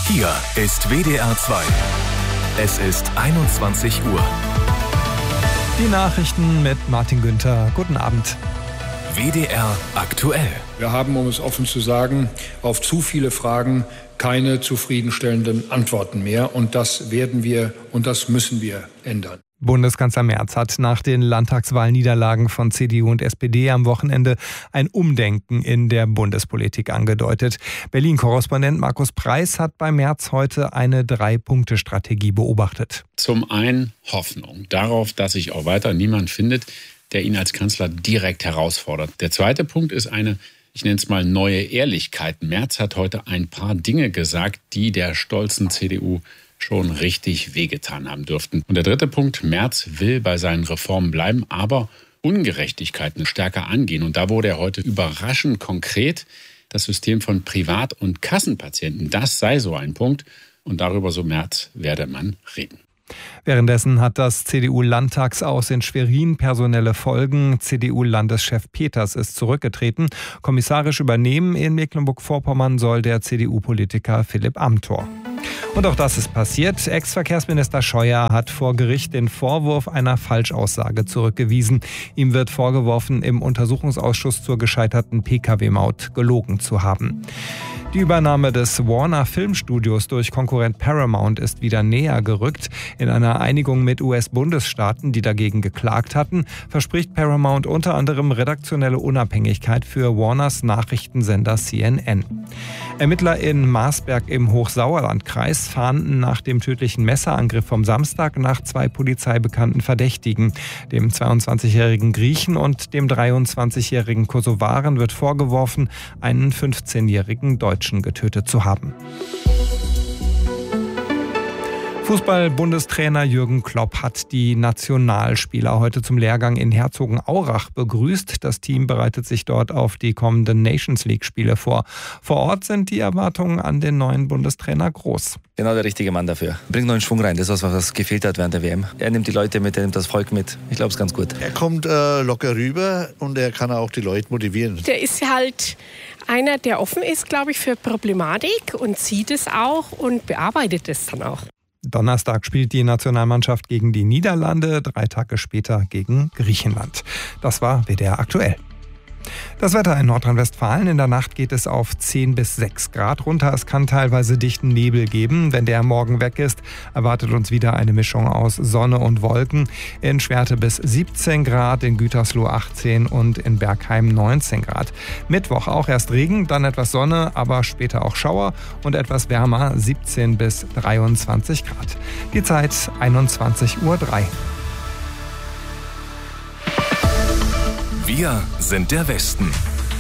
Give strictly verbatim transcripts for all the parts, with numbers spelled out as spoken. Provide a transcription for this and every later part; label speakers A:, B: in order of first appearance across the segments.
A: Hier ist W D R zwei. Es ist einundzwanzig Uhr.
B: Die Nachrichten mit Martin Günther. Guten Abend.
A: W D R aktuell.
C: Wir haben, um es offen zu sagen, auf zu viele Fragen keine zufriedenstellenden Antworten mehr. Und das werden wir und das müssen wir ändern.
B: Bundeskanzler Merz hat nach den Landtagswahlniederlagen von C D U und S P D am Wochenende ein Umdenken in der Bundespolitik angedeutet. Berlin-Korrespondent Markus Preis hat bei Merz heute eine Drei-Punkte-Strategie beobachtet.
D: Zum einen Hoffnung darauf, dass sich auch weiter niemand findet, der ihn als Kanzler direkt herausfordert. Der zweite Punkt ist eine, ich nenne es mal, neue Ehrlichkeit. Merz hat heute ein paar Dinge gesagt, die der stolzen C D U schon richtig wehgetan haben dürften. Und der dritte Punkt, Merz will bei seinen Reformen bleiben, aber Ungerechtigkeiten stärker angehen. Und da wurde er heute überraschend konkret. Das System von Privat- und Kassenpatienten, das sei so ein Punkt. Und darüber, so Merz, werde man reden.
B: Währenddessen hat das C D U-Landtagsaus in Schwerin personelle Folgen. C D U-Landeschef Peters ist zurückgetreten. Kommissarisch übernehmen in Mecklenburg-Vorpommern soll der C D U-Politiker Philipp Amthor. Und auch das ist passiert. Ex-Verkehrsminister Scheuer hat vor Gericht den Vorwurf einer Falschaussage zurückgewiesen. Ihm wird vorgeworfen, im Untersuchungsausschuss zur gescheiterten P K W-Maut gelogen zu haben. Die Übernahme des Warner Filmstudios durch Konkurrent Paramount ist wieder näher gerückt. In einer Einigung mit U S-Bundesstaaten, die dagegen geklagt hatten, verspricht Paramount unter anderem redaktionelle Unabhängigkeit für Warners Nachrichtensender C N N. Ermittler in Marsberg im Hochsauerlandkreis fahnden nach dem tödlichen Messerangriff vom Samstag nach zwei polizeibekannten Verdächtigen. Dem zweiundzwanzigjährigen Griechen und dem dreiundzwanzigjährigen Kosovaren wird vorgeworfen, einen fünfzehnjährigen Deutschen getötet zu haben. Fußball-Bundestrainer Jürgen Klopp hat die Nationalspieler heute zum Lehrgang in Herzogenaurach begrüßt. Das Team bereitet sich dort auf die kommenden Nations-League-Spiele vor. Vor Ort sind die Erwartungen an den neuen Bundestrainer groß.
E: Genau der richtige Mann dafür. Bringt neuen Schwung rein, das ist was, was gefehlt hat während der W M. Er nimmt die Leute mit, er nimmt das Volk mit. Ich glaube, es ist ganz gut.
F: Er kommt äh, locker rüber und er kann auch die Leute motivieren.
G: Der ist halt einer, der offen ist, glaube ich, für Problematik und sieht es auch und bearbeitet es dann auch.
B: Donnerstag spielt die Nationalmannschaft gegen die Niederlande, drei Tage später gegen Griechenland. Das war W D R aktuell. Das Wetter in Nordrhein-Westfalen. In der Nacht geht es auf zehn bis sechs Grad runter. Es kann teilweise dichten Nebel geben. Wenn der morgen weg ist, erwartet uns wieder eine Mischung aus Sonne und Wolken. In Schwerte bis siebzehn Grad, in Gütersloh achtzehn und in Bergheim neunzehn Grad. Mittwoch auch erst Regen, dann etwas Sonne, aber später auch Schauer und etwas wärmer, siebzehn bis dreiundzwanzig Grad. Die Zeit einundzwanzig Uhr drei.
A: Wir sind der Westen.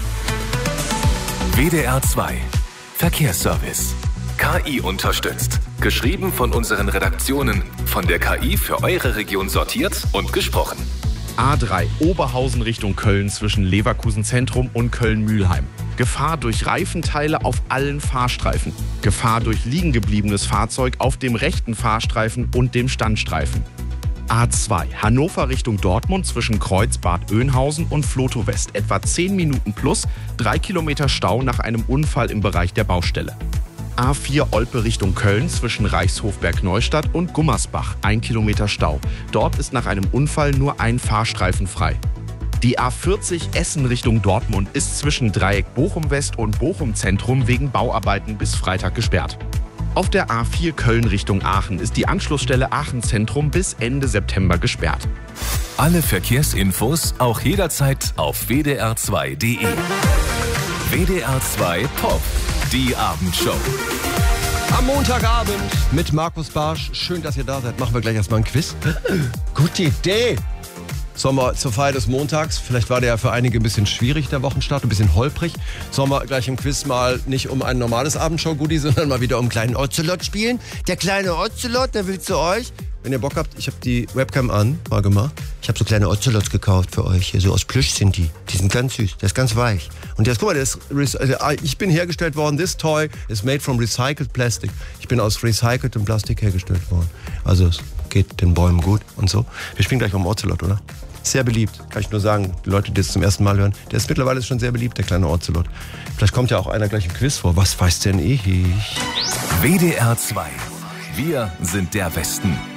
A: W D R zwei. Verkehrsservice. K I unterstützt. Geschrieben von unseren Redaktionen. Von der K I für eure Region sortiert und gesprochen.
H: A drei Oberhausen Richtung Köln zwischen Leverkusen Zentrum und Köln-Mühlheim. Gefahr durch Reifenteile auf allen Fahrstreifen. Gefahr durch liegengebliebenes Fahrzeug auf dem rechten Fahrstreifen und dem Standstreifen. A zwei Hannover Richtung Dortmund zwischen Kreuzbad Oeynhausen und Flotow West. Etwa zehn Minuten plus, drei Kilometer Stau nach einem Unfall im Bereich der Baustelle. A vier Olpe Richtung Köln zwischen Reichshofberg-Neustadt und Gummersbach. Ein Kilometer Stau. Dort ist nach einem Unfall nur ein Fahrstreifen frei. Die A vierzig Essen Richtung Dortmund ist zwischen Dreieck Bochum West und Bochum Zentrum wegen Bauarbeiten bis Freitag gesperrt. Auf der A vier Köln Richtung Aachen ist die Anschlussstelle Aachen Zentrum bis Ende September gesperrt.
A: Alle Verkehrsinfos auch jederzeit auf w d r zwei punkt d e. W D R zwei Pop, die Abendshow.
I: Am Montagabend mit Markus Barsch. Schön, dass ihr da seid. Machen wir gleich erstmal ein Quiz. Gute Idee. Sollen wir zur Feier des Montags, vielleicht war der ja für einige ein bisschen schwierig, der Wochenstart, ein bisschen holprig. Sollen wir gleich im Quiz mal nicht um ein normales Abendshow-Goodie, sondern mal wieder um einen kleinen Ocelot spielen? Der kleine Ocelot, der will zu euch. Wenn ihr Bock habt, ich habe die Webcam an, warte mal. Ich habe so kleine Ocelots gekauft für euch. Hier, so aus Plüsch sind die. Die sind ganz süß, der ist ganz weich. Und jetzt, guck mal, der ist, also ich bin hergestellt worden, this toy is made from recycled plastic. Ich bin aus recyceltem Plastik hergestellt worden. Also es geht den Bäumen gut und so. Wir spielen gleich um Ocelot, oder? Sehr beliebt, kann ich nur sagen. Die Leute, die das zum ersten Mal hören, der ist mittlerweile schon sehr beliebt, der kleine Ocelot. Vielleicht kommt ja auch einer gleich im Quiz vor. Was weiß denn ich?
A: W D R zwei. Wir sind der Westen.